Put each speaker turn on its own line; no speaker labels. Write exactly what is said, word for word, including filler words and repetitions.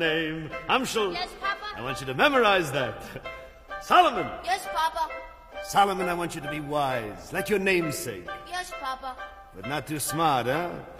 name. Amschel.
Yes, Papa?
I want you to memorize that. Solomon.
Yes, Papa.
Solomon, I want you to be wise, like your namesake.
Yes, Papa.
But not too smart, huh?